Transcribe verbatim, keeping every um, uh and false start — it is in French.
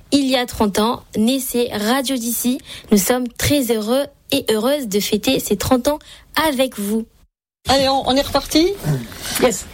il y a trente ans, naissait Radio d'ici. Nous sommes très heureux et heureuses de fêter ces trente ans avec vous. Allez, on, on est reparti ? Yes.